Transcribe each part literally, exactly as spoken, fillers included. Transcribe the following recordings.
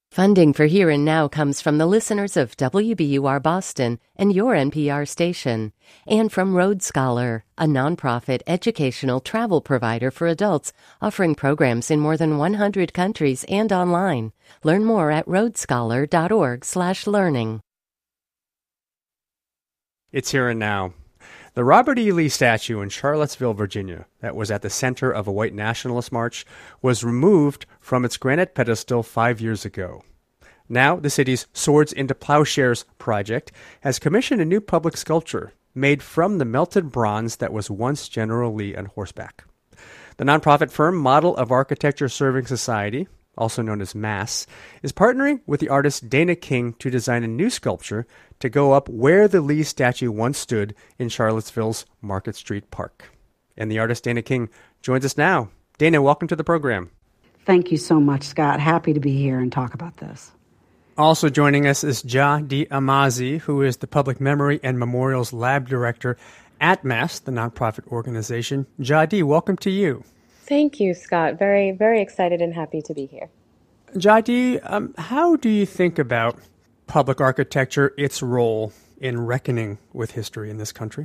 Funding for Here and Now comes from the listeners of W B U R Boston and your N P R station, and from Road Scholar, a nonprofit educational travel provider for adults offering programs in more than one hundred countries and online. Learn more at roadscholar.org slash learning. It's Here and Now. The Robert E. Lee statue in Charlottesville, Virginia, that was at the center of a white nationalist march, was removed from its granite pedestal five years ago. Now, the city's Swords into Plowshares project has commissioned a new public sculpture made from the melted bronze that was once General Lee on horseback. The nonprofit firm Model of Architecture Serving Society, also known as MASS, is partnering with the artist Dana King to design a new sculpture to go up where the Lee statue once stood in Charlottesville's Market Street Park. And the artist Dana King joins us now. Dana, welcome to the program. Thank you so much, Scott. Happy to be here and talk about this. Also joining us is Jah-D Amazi, who is the Public Memory and Memorials Lab Director at MASS, the nonprofit organization. Jah-D, welcome to you. Thank you, Scott. Very, very excited and happy to be here. Jah-D, um, how do you think about public architecture, its role in reckoning with history in this country?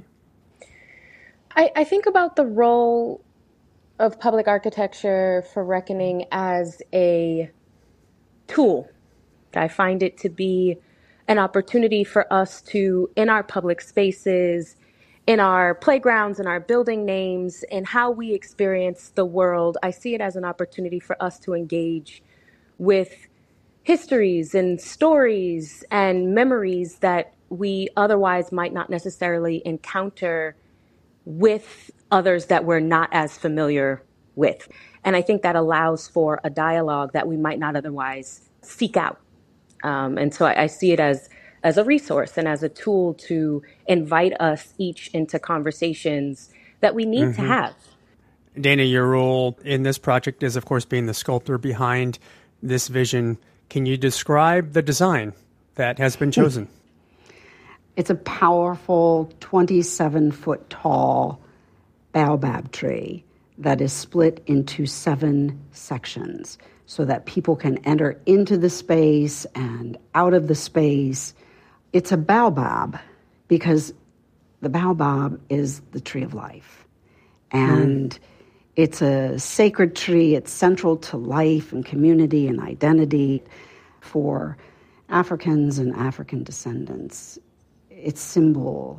I, I think about the role of public architecture for reckoning as a tool. I find it to be an opportunity for us to, in our public spaces, in our playgrounds, in our building names, and how we experience the world, I see it as an opportunity for us to engage with histories and stories and memories that we otherwise might not necessarily encounter with others that we're not as familiar with. And I think that allows for a dialogue that we might not otherwise seek out. Um, and so I, I see it as as a resource and as a tool to invite us each into conversations that we need mm-hmm. to have. Dana, your role in this project is, of course, being the sculptor behind this vision. Can you describe the design that has been chosen? It's a powerful twenty-seven foot tall baobab tree that is split into seven sections so that people can enter into the space and out of the space. It's a baobab because the baobab is the tree of life. And mm. it's a sacred tree. It's central to life and community and identity for Africans and African descendants. Its symbol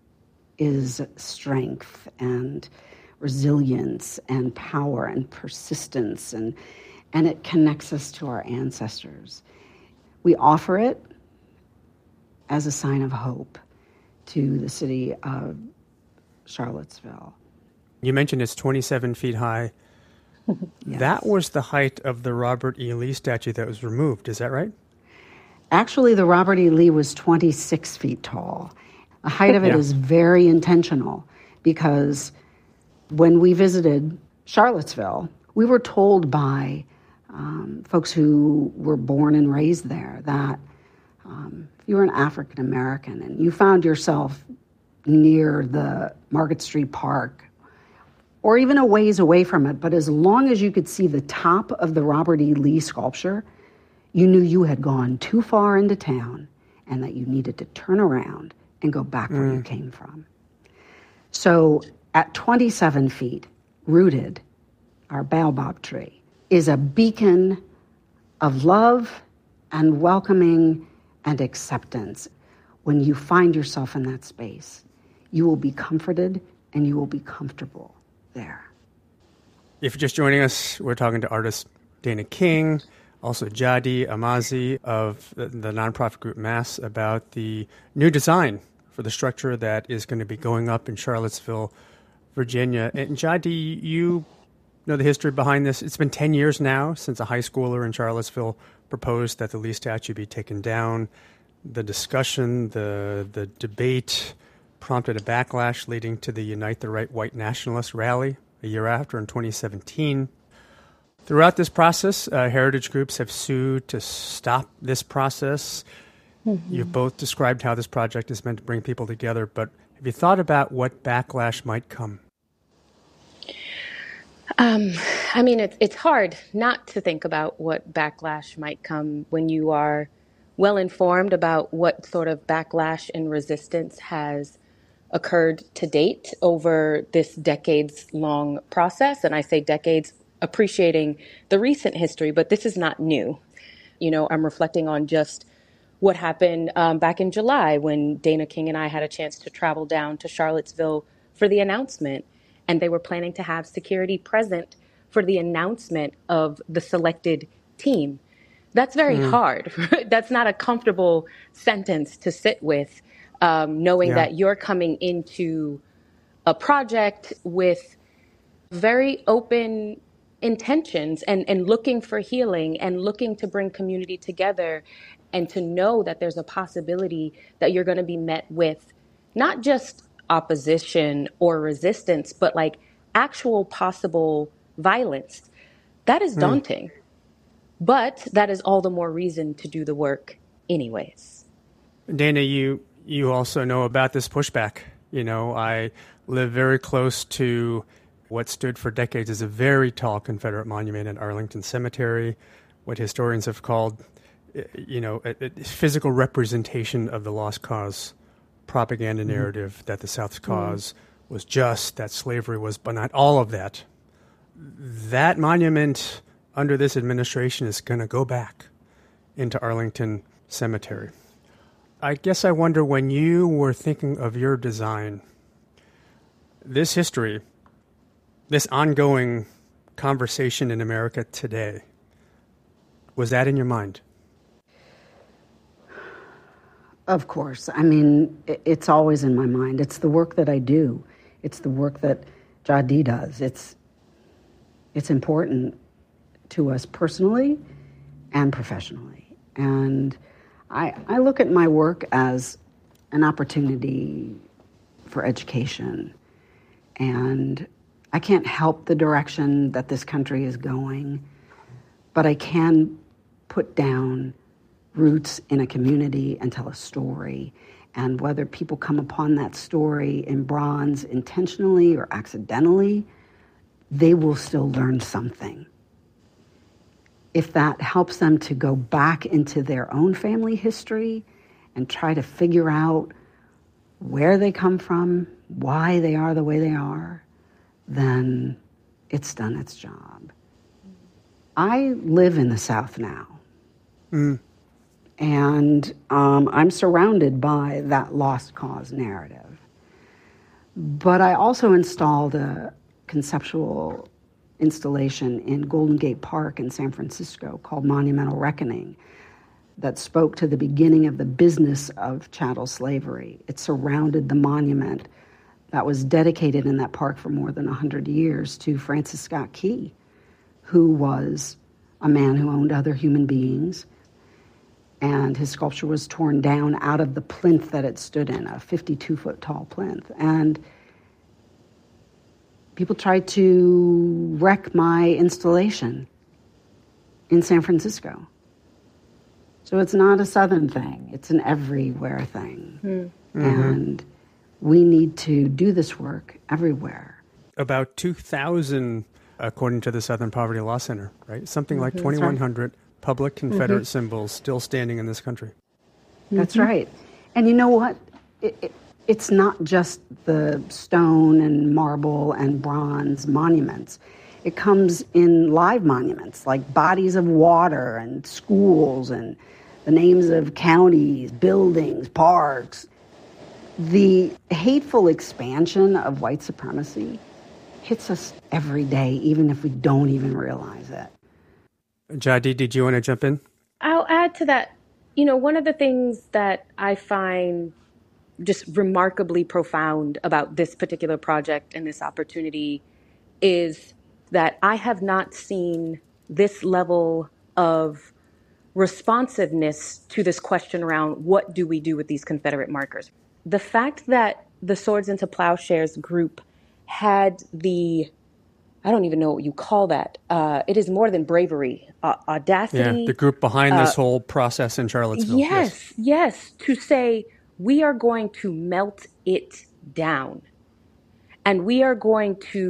is strength and resilience and power and persistence, and and it connects us to our ancestors. We offer it as a sign of hope to the city of Charlottesville. You mentioned it's twenty-seven feet high. Yes. That was the height of the Robert E. Lee statue that was removed. Is that right? Actually, the Robert E. Lee was twenty-six feet tall. The height of it yeah. is very intentional because when we visited Charlottesville, we were told by um, folks who were born and raised there that um, if you were an African American and you found yourself near the Market Street Park or even a ways away from it, but as long as you could see the top of the Robert E. Lee sculpture, you knew you had gone too far into town and that you needed to turn around and go back where mm. you came from. So at twenty-seven feet, rooted, our baobab tree is a beacon of love and welcoming and acceptance. When you find yourself in that space, you will be comforted and you will be comfortable there. If you're just joining us, we're talking to artist Dana King, also Jah-D Amazi of the, the nonprofit group MASS, about the new design for the structure that is going to be going up in Charlottesville, Virginia. And Jah-D, you know the history behind this. It's been ten years now since a high schooler in Charlottesville proposed that the Lee statue be taken down. The discussion, the the debate prompted a backlash leading to the Unite the Right White Nationalist rally a year after in twenty seventeen. Throughout this process, uh, heritage groups have sued to stop this process. Mm-hmm. You've both described how this project is meant to bring people together, but have you thought about what backlash might come? Um, I mean, it's it's hard not to think about what backlash might come when you are well informed about what sort of backlash and resistance has occurred to date over this decades long process. And I say decades, appreciating the recent history, but this is not new. You know, I'm reflecting on just what happened um, back in July when Dana King and I had a chance to travel down to Charlottesville for the announcement. And they were planning to have security present for the announcement of the selected team. That's very mm. hard. That's not a comfortable sentence to sit with, um, knowing yeah. that you're coming into a project with very open intentions and, and looking for healing and looking to bring community together, and to know that there's a possibility that you're going to be met with not just opposition or resistance, but like actual possible violence. That is daunting. Mm. But that is all the more reason to do the work anyways. Dana, you you also know about this pushback. You know, I live very close to what stood for decades as a very tall Confederate monument at Arlington Cemetery, what historians have called, you know, a, a physical representation of the lost cause propaganda mm-hmm. narrative that the South's cause mm-hmm. was just, that slavery was benign, all of that. That monument under this administration is going to go back into Arlington Cemetery. I guess I wonder, when you were thinking of your design, this history, this ongoing conversation in America today, was that in your mind? Of course. I mean, it's always in my mind. It's the work that I do. It's the work that Jadi does. It's it's important to us personally and professionally. And I, I look at my work as an opportunity for education. And I can't help the direction that this country is going, but I can put down roots in a community and tell a story. And whether people come upon that story in bronze intentionally or accidentally, they will still learn something. If that helps them to go back into their own family history and try to figure out where they come from, why they are the way they are, then it's done its job. I live in the South now. Mm. And um, I'm surrounded by that lost cause narrative. But I also installed a conceptual installation in Golden Gate Park in San Francisco called Monumental Reckoning that spoke to the beginning of the business of chattel slavery. It surrounded the monument that was dedicated in that park for more than one hundred years to Francis Scott Key, who was a man who owned other human beings. And his sculpture was torn down out of the plinth that it stood in, a fifty-two foot tall plinth. And people tried to wreck my installation in San Francisco. So it's not a Southern thing. It's an everywhere thing. Mm-hmm. And we need to do this work everywhere. About two thousand, according to the Southern Poverty Law Center, right? Something like mm-hmm. twenty-one hundred right. public Confederate mm-hmm. symbols still standing in this country. That's mm-hmm. right. And you know what? It, it, it's not just the stone and marble and bronze monuments. It comes in live monuments like bodies of water and schools and the names of counties, buildings, parks. The hateful expansion of white supremacy hits us every day, even if we don't even realize it. Jadi, did you want to jump in? I'll add to that. You know, one of the things that I find just remarkably profound about this particular project and this opportunity is that I have not seen this level of responsiveness to this question around what do we do with these Confederate markers. The fact that the Swords into Plowshares group had the, I don't even know what you call that. Uh, it is more than bravery, uh, audacity. Yeah, the group behind uh, this whole process in Charlottesville. Yes, yes, yes, to say we are going to melt it down. And we are going to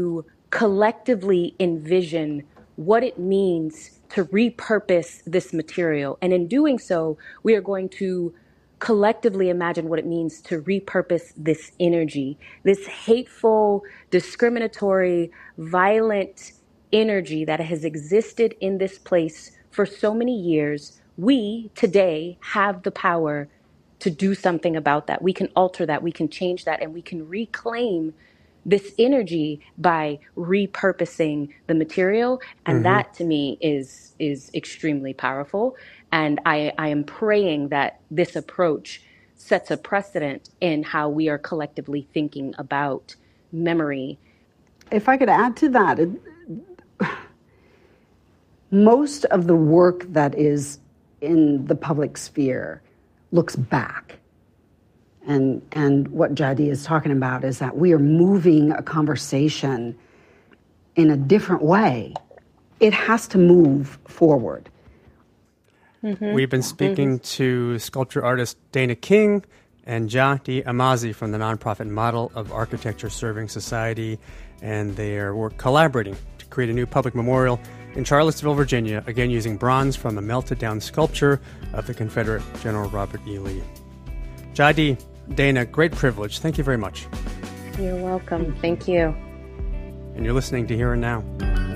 collectively envision what it means to repurpose this material. And in doing so, we are going to collectively imagine what it means to repurpose this energy, this hateful, discriminatory, violent energy that has existed in this place for so many years. We today have the power to do something about that. We can alter that, we can change that, and we can reclaim this energy by repurposing the material. And mm-hmm. that to me is is extremely powerful. And I, I am praying that this approach sets a precedent in how we are collectively thinking about memory. If I could add to that, it, most of the work that is in the public sphere looks back. And and what Jadi is talking about is that we are moving a conversation in a different way. It has to move forward. Mm-hmm. We've been speaking mm-hmm. to sculpture artist Dana King and Jadi Amazi from the nonprofit Model of Architecture Serving Society, and they are work collaborating to create a new public memorial in Charlottesville, Virginia, again using bronze from a melted-down sculpture of the Confederate General Robert E. Lee. Jadi, Dana, great privilege. Thank you very much. You're welcome. Thank you. And you're listening to Here and Now.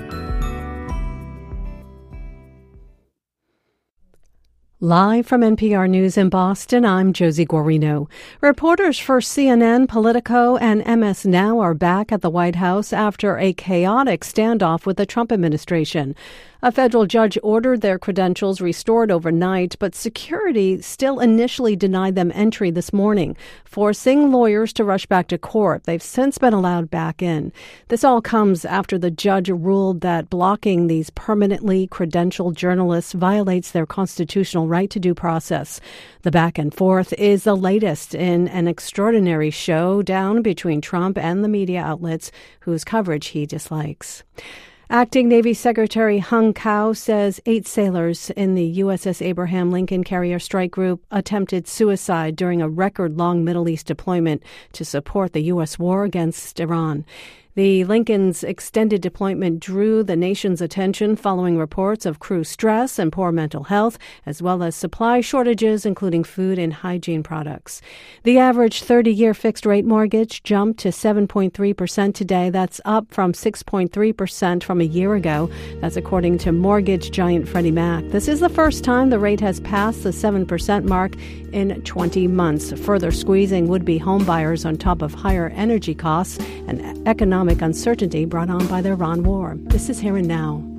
Live from N P R News in Boston, I'm Josie Guarino. Reporters for C N N, Politico, and M S Now are back at the White House after a chaotic standoff with the Trump administration. A federal judge ordered their credentials restored overnight, but security still initially denied them entry this morning, forcing lawyers to rush back to court. They've since been allowed back in. This all comes after the judge ruled that blocking these permanently credentialed journalists violates their constitutional right to due process. The back and forth is the latest in an extraordinary showdown between Trump and the media outlets whose coverage he dislikes. Acting Navy Secretary Hung Kao says eight sailors in the U S S Abraham Lincoln Carrier Strike Group attempted suicide during a record-long Middle East deployment to support the U S war against Iran. The Lincoln's extended deployment drew the nation's attention following reports of crew stress and poor mental health, as well as supply shortages, including food and hygiene products. The average thirty-year fixed-rate mortgage jumped to seven point three percent today. That's up from six point three percent from a year ago. That's according to mortgage giant Freddie Mac. This is the first time the rate has passed the seven percent mark in twenty months, further squeezing would-be homebuyers on top of higher energy costs and economic uncertainty brought on by the Iran war. This is Here and Now.